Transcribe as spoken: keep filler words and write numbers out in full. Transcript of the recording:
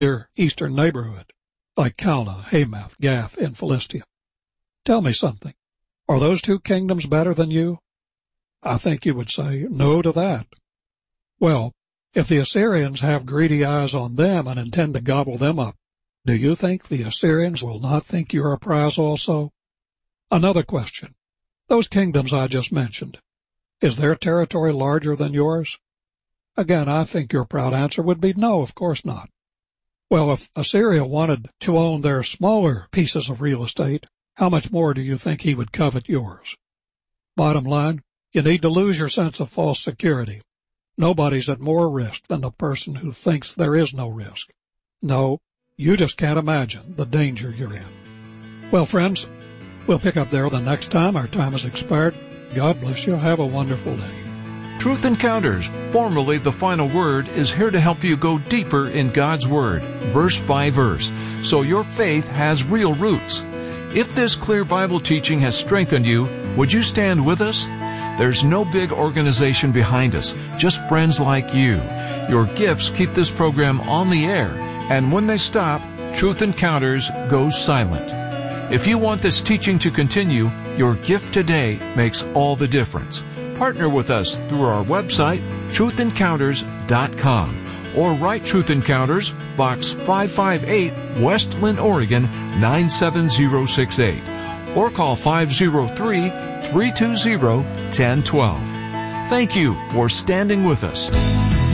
your eastern neighborhood, like Calneh, Hamath, Gath, and Philistia. Tell me something. Are those two kingdoms better than you? I think you would say no to that. Well, if the Assyrians have greedy eyes on them and intend to gobble them up, do you think the Assyrians will not think you're a prize also? Another question. Those kingdoms I just mentioned, is their territory larger than yours? Again, I think your proud answer would be no, of course not. Well, if Assyria wanted to own their smaller pieces of real estate, how much more do you think he would covet yours? Bottom line, you need to lose your sense of false security. Nobody's at more risk than the person who thinks there is no risk. No, you just can't imagine the danger you're in. Well, friends, we'll pick up there the next time. Our time has expired. God bless you. Have a wonderful day. Truth Encounters, formerly The Final Word, is here to help you go deeper in God's Word, verse by verse, so your faith has real roots. If this clear Bible teaching has strengthened you, would you stand with us? There's no big organization behind us, just friends like you. Your gifts keep this program on the air, and when they stop, Truth Encounters goes silent. If you want this teaching to continue, your gift today makes all the difference. Partner with us through our website, truth encounters dot com, or write Truth Encounters, Box five five eight, Westland, Oregon nine seven zero six eight, or call five oh three, three two zero, one oh one two. Thank you for standing with us.